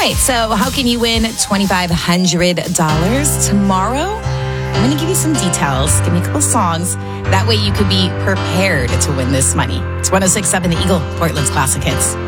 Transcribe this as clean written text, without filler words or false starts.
right, so how can you win $2,500 tomorrow? I'm going to give you some details, give me a couple songs. That way you could be prepared to win this money. It's 106.7 The Eagle, Portland's Classic Hits.